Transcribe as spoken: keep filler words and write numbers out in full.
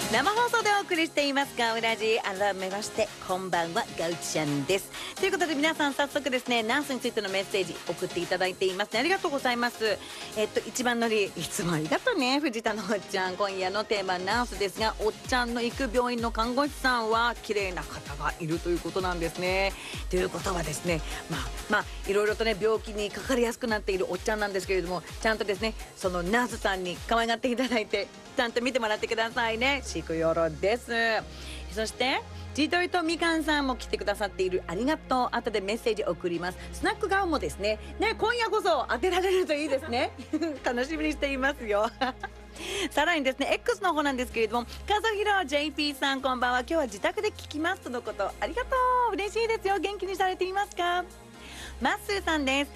生放送でお送りしていますガウラジ。改めましてこんばんは、ガウちゃんです。ということで皆さん早速ですね、ナースについてのメッセージ送っていただいていますね。ありがとうございます。えっと一番乗りいつもありがとうね、藤田のおっちゃん。今夜のテーマナースですが、おっちゃんの行く病院の看護師さんは綺麗な方がいるということなんですね。ということはですね、まあまあいろいろとね病気にかかりやすくなっているおっちゃんなんですけれども、ちゃんとですねそのナースさんに可愛がっていただいて、ちゃんと見てもらってくださいね。シクヨロです。そしてジートイとみかんさんも来てくださっている。ありがとう。後でメッセージ送ります。スナックガウもですねね、今夜こそ当てられるといいですね楽しみにしていますよさらにですね X の方なんですけれども、カズヒロ ジェイピー さんこんばんは。今日は自宅で聞きますとのこと。ありがとう。嬉しいですよ。元気にされていますか？マッスーさんです。